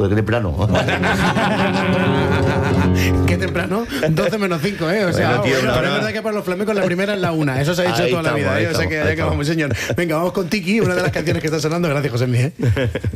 Joder, qué temprano. Qué temprano, 12 menos 5, ¿eh? O sea, bueno, tío, pero es verdad que para los flamencos la primera es la 1. Eso se ha dicho Ahí toda la estamos, vida, ¿eh? O sea ahí que estamos, ahí acabamos, señor. Venga, vamos con Tiki, una de las canciones que está sonando. Gracias, José Mí, ¿eh?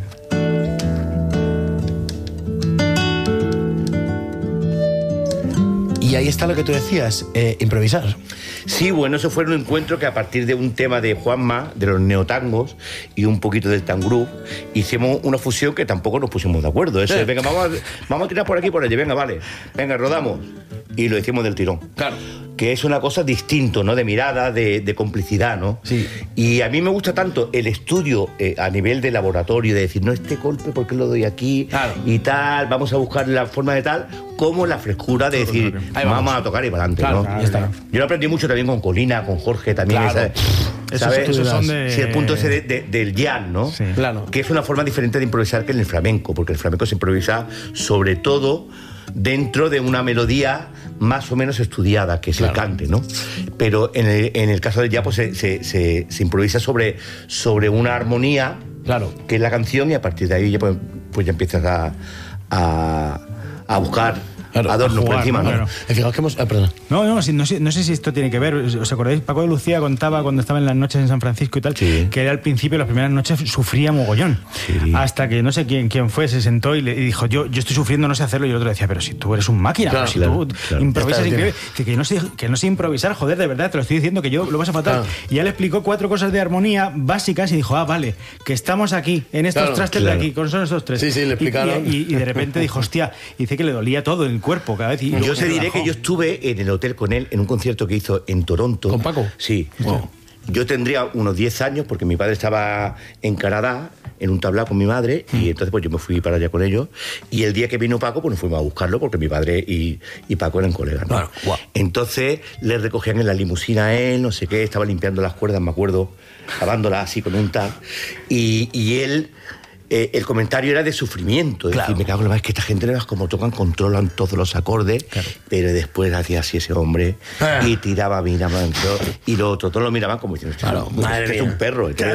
Y ahí está lo que tú decías, improvisar. Sí, bueno, eso fue un encuentro que a partir de un tema de Juanma, de los neotangos y un poquito del tangroup, hicimos una fusión que tampoco nos pusimos de acuerdo. Eso es, venga, vamos a tirar por aquí y por allí, venga, vale, venga, rodamos. Y lo hicimos del tirón. Claro. Que es una cosa distinto, ¿no? De mirada, de complicidad, ¿no? Sí. Y a mí me gusta tanto el estudio a nivel de laboratorio, de decir, no, este golpe, ¿por qué lo doy aquí? Claro. Y tal, vamos a buscar la forma de tal, como la frescura de decir, vamos a tocar y para adelante, Claro, ¿no? claro, ya está. Yo lo aprendí mucho también con Colina, con Jorge también. Claro. ¿Sabes? Esos son de... Sí, el punto ese del jam, ¿no? Sí. Claro. Que es una forma diferente de improvisar que en el flamenco, porque el flamenco se improvisa sobre todo dentro de una melodía más o menos estudiada, que es el cante, ¿no? Pero en el caso del jazz, pues se improvisa sobre una armonía, claro, que es la canción, y a partir de ahí ya, pues ya empiezas a buscar adornos por encima, ¿no? Claro. Fijaos que hemos... perdón. No sé si esto tiene que ver. ¿Os acordáis? Paco de Lucía contaba cuando estaba en las noches en San Francisco y tal, que él al principio, las primeras noches, sufría mogollón. Sí. Hasta que no sé quién fue, se sentó y le dijo, yo estoy sufriendo, no sé hacerlo. Y el otro decía, pero si tú eres un máquina, claro, tú improvisas increíble. Dice, que no sé improvisar, joder, de verdad, te lo estoy diciendo, que yo lo vas a faltar. Claro. Y ya le explicó 4 cosas de armonía básicas y dijo, vale, que estamos aquí, en estos trastes de aquí, son estos 3. Sí, le explicaron. Y de repente dijo, hostia, dice que le dolía todo el cuerpo cada vez. Yo te diré que yo estuve en el hotel con él en un concierto que hizo en Toronto. ¿Con Paco? Sí. Wow. Yo tendría unos 10 años porque mi padre estaba en Canadá en un tablao con mi madre y entonces pues yo me fui para allá con ellos y el día que vino Paco pues nos fuimos a buscarlo porque mi padre y Paco eran colegas, ¿no? Claro. Wow. Entonces le recogían en la limusina a él, no sé qué, estaba limpiando las cuerdas, me acuerdo, lavándolas así con un tag y él... el comentario era de sufrimiento, claro. Decir, me cago en la madre, es que esta gente no como tocan, controlan todos los acordes, claro. Pero después hacía así ese hombre y tiraba, miraba y lo otro, todos lo miraban como diciendo, claro, este es un perro, este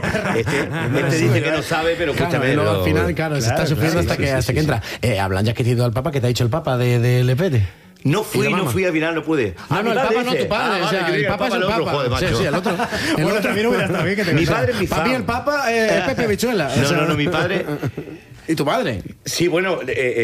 dice que no sabe, pero escúchame. Claro, al final, se está sufriendo hasta que entra. Hablan ya que te ha ido al Papa, que te ha dicho el Papa de Lepete. No fui al final, no pude. No, el Papa no, tu padre. O sea, el Papa es el Papa. Joder, macho. Sí, el otro. El otro también hubiera estado bien que te mi padre es mi fan. Para mí el Papa es Pepe Bichuela. No, mi padre... ¿Y tu padre? Sí, bueno,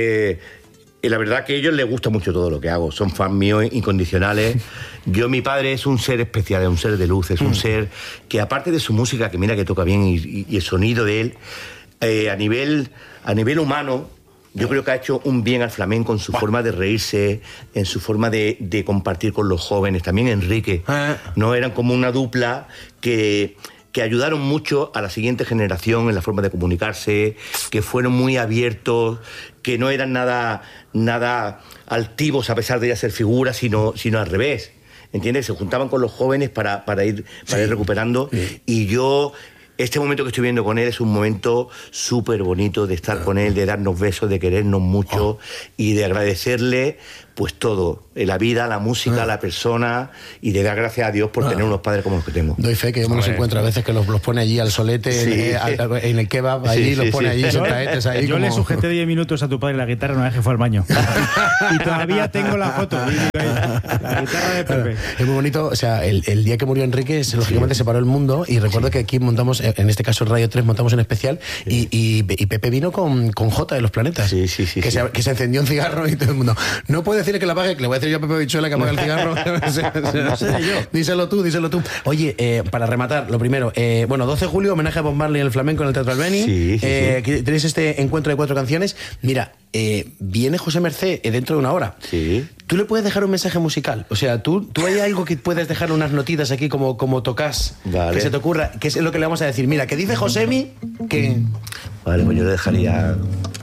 la verdad que a ellos les gusta mucho todo lo que hago. Son fans míos incondicionales. Mi padre es un ser especial, es un ser de luz, es un ser que aparte de su música, que mira que toca bien, y el sonido de él, a nivel humano, yo creo que ha hecho un bien al flamenco en su forma de reírse, en su forma de compartir con los jóvenes. También Enrique, ¿no? Eran como una dupla que ayudaron mucho a la siguiente generación en la forma de comunicarse, que fueron muy abiertos, que no eran nada altivos a pesar de ya ser figuras, sino al revés. ¿Entiendes? Se juntaban con los jóvenes para ir recuperando. Sí. Y yo... Este momento que estoy viendo con él es un momento súper bonito de estar con él, de darnos besos, de querernos mucho y de agradecerle pues todo, la vida, la música, la persona y de dar gracias a Dios por tener unos padres como los que tengo. Doy fe que yo me los encuentro a veces que los pone allí al solete, en el kebab, allí los pone allí, sentaetes ahí. Yo le sujeté 10 minutos a tu padre la guitarra una vez que fue al baño. Y todavía tengo la foto. La guitarra de Pepe. Es muy bonito, o sea, el día que murió Enrique, lógicamente se paró el mundo y recuerdo que aquí montamos, en este caso en Radio 3, montamos un especial y Pepe vino con J de los Planetas. Sí. Que se encendió un cigarro y todo el mundo. No puede decirle que la apague, que le voy a decir yo a Pepe Bichuela que apague el cigarro. No sé yo. Díselo tú. Oye, para rematar, lo primero, 12 de julio, homenaje a Bob Marley en el flamenco en el Teatro Albeni. Sí. Tenéis este encuentro de 4 canciones. Mira, viene José Mercé dentro de una hora. Sí. ¿Tú le puedes dejar un mensaje musical? O sea, ¿tú hay algo que puedes dejar unas notitas aquí como tocas? Vale. Que se te ocurra, que es lo que le vamos a decir. Mira, que dice Josemi que... Vale, pues yo le dejaría...